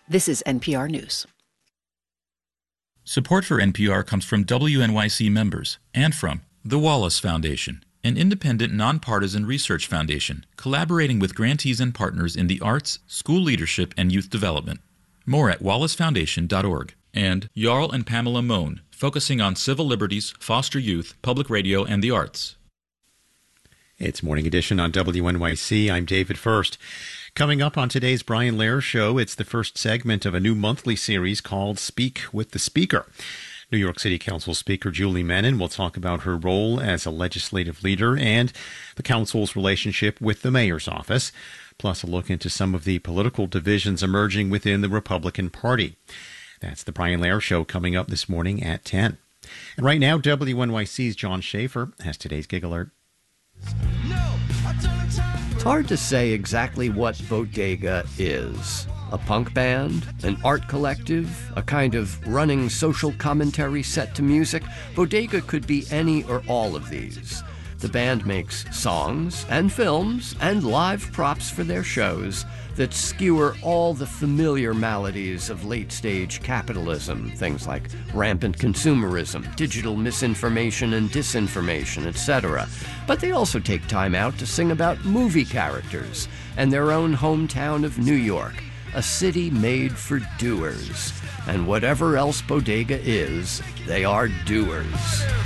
This is NPR News. Support for NPR comes from WNYC members and from the Wallace Foundation, an independent, nonpartisan research foundation collaborating with grantees and partners in the arts, school leadership, and youth development. More at wallacefoundation.org. And Jarl and Pamela Mohn, focusing on civil liberties, foster youth, public radio, and the arts. It's Morning Edition on WNYC. I'm David First. Coming up on today's Brian Lehrer Show, it's the first segment of a new monthly series called Speak with the Speaker. New York City Council Speaker Julie Menin will talk about her role as a legislative leader and the council's relationship with the mayor's office, plus a look into some of the political divisions emerging within the Republican Party. That's the Brian Lehrer Show coming up this morning at 10. And right now, WNYC's John Schaefer has today's Gig Alert. It's hard to say exactly what Bodega is. A punk band? An art collective? A kind of running social commentary set to music? Bodega could be any or all of these. The band makes songs and films and live props for their shows that skewer all the familiar maladies of late-stage capitalism, things like rampant consumerism, digital misinformation and disinformation, etc. But they also take time out to sing about movie characters and their own hometown of New York, a city made for doers. And whatever else Bodega is, they are doers.